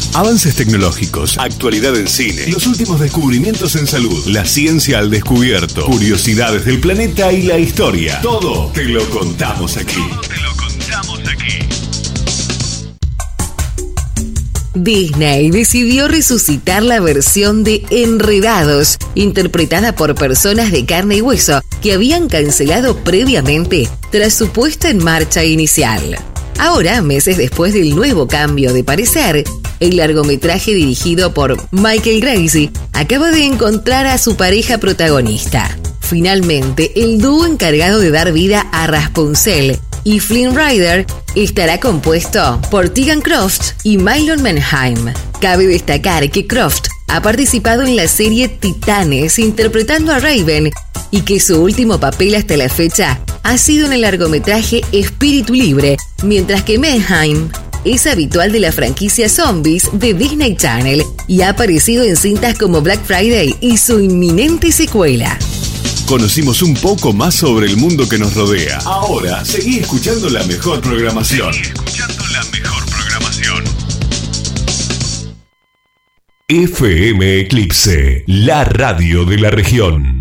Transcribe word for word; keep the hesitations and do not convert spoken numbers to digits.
Avances tecnológicos, actualidad en cine, los últimos descubrimientos en salud, la ciencia al descubierto, curiosidades del planeta y la historia. Todo te lo contamos aquí. Todo te lo contamos aquí. Disney decidió resucitar la versión de Enredados, interpretada por personas de carne y hueso que habían cancelado previamente tras su puesta en marcha inicial. Ahora, meses después del nuevo cambio de parecer, el largometraje dirigido por Michael Gracey acaba de encontrar a su pareja protagonista. Finalmente, el dúo encargado de dar vida a Rapunzel y Flynn Rider estará compuesto por Tegan Croft y Mylon Manheim. Cabe destacar que Croft ha participado en la serie Titanes interpretando a Raven y que su último papel hasta la fecha ha sido en el largometraje Espíritu Libre, mientras que Manheim es habitual de la franquicia Zombies de Disney Channel y ha aparecido en cintas como Black Friday y su inminente secuela. Conocimos un poco más sobre el mundo que nos rodea. Ahora, seguí escuchando la mejor programación. Seguí escuchando la mejor programación. F M Eclipse, la radio de la región.